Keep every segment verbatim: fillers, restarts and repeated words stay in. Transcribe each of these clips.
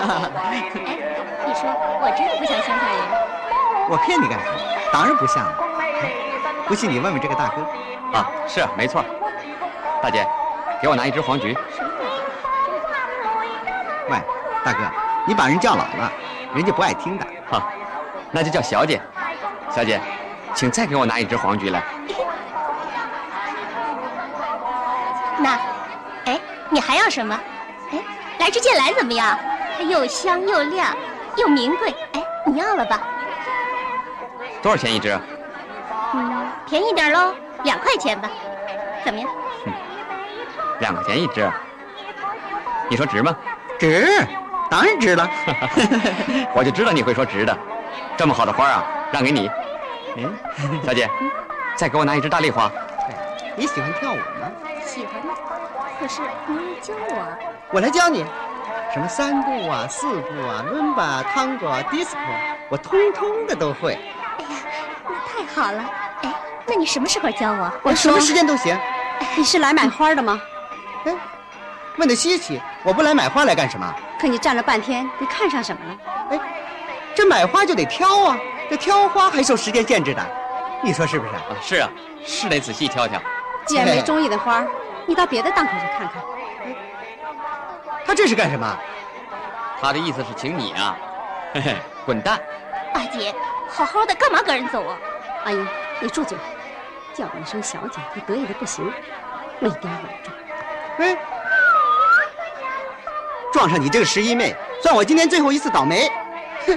你说我真的不像乡下人？ 我骗你干什么？当然不像了。不信你问问这个大哥。 啊，是啊，没错。大姐，给我拿一只黄菊。 喂，大哥，你把人叫老了，人家不爱听的。 哈，那就叫小姐。小姐，请再给我拿一只黄菊来。 那，哎，你还要什么？哎，来支剑兰怎么样？它又香又亮又名贵。哎，你要了吧？ 多少钱一只？ 嗯，便宜点喽，两块钱吧。怎么样？ 嗯，两块钱一只。你说值吗？ 值，当然值了。 我就知道你会说值的。这么好的花啊，让给你。 嗯， 小姐，再给我拿一只大丽花。 你喜欢跳舞吗？ 喜欢。可是你要教我。 我来教你。什么三步啊、四步啊、伦巴、探戈、迪斯科，我通通的都会。 哎呀，那太好了。哎，那你什么时候教我？ 我什么时间都行。 你是来买花的吗？ 哎，问的稀奇，我不来买花来干什么？ 可你站了半天，你看上什么了？ 哎，这买花就得挑啊，这挑花还受时间限制的，你说是不是？ 啊，是啊，是得仔细挑挑。 既然没中意的花，你到别的档口去看看。 他这是干什么？ 他的意思是请你啊，嘿嘿，滚蛋！ 大姐，好好的，干嘛跟人走啊？ 阿姨，你住嘴！叫我一声小姐，你得意的不行，没点稳重。 哎，撞上你这个十一妹，算我今天最后一次倒霉。哼！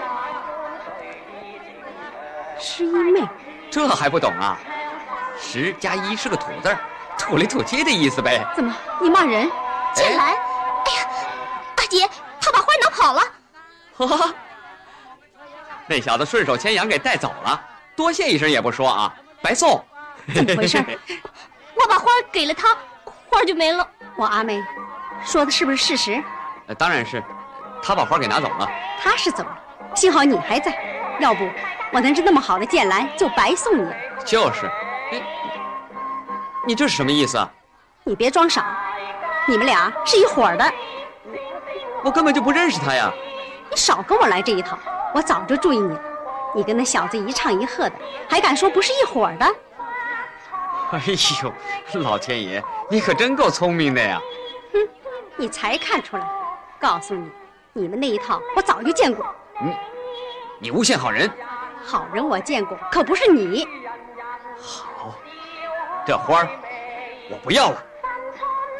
十一妹， 这还不懂啊？十加一是个土字儿，土里土气的意思呗。 怎么，你骂人？ 剑兰，哎呀，大姐，他把花拿跑了。 哈，那小子顺手牵羊给带走了，多谢一声也不说啊，白送。 怎么回事？ 我把花给了他，花就没了。 我阿妹说的是不是事实？ 呃，当然是，他把花给拿走了。 他是走了，幸好你还在，要不我那只那么好的剑兰就白送你了。 就是，哎，你这是什么意思啊？ 你别装傻，你们俩是一伙的。 我根本就不认识他呀。 你少跟我来这一套，我早就注意你了。你跟那小子一唱一和的，还敢说不是一伙的？ 哎呦，老天爷，你可真够聪明的呀！ 哼，你才看出来。告诉你，你们那一套我早就见过。 你，你诬陷好人。 好人我见过，可不是你。 好，这花儿我不要了。